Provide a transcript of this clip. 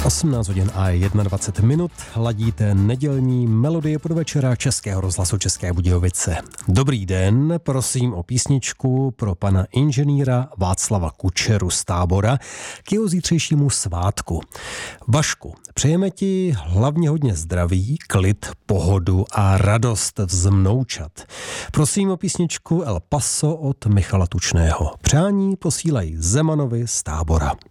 18 hodin a 21 minut ladíte nedělní melodie podvečera Českého rozhlasu České Budějovice. Dobrý den, prosím o písničku pro pana inženýra Václava Kučeru z Tábora k jeho zítřejšímu svátku. Vašku, přejeme ti hlavně hodně zdraví, klid, pohodu a radost vzmnoučat. Prosím o písničku El Paso od Michala Tučného. Přání posílají Zemanovi z Tábora.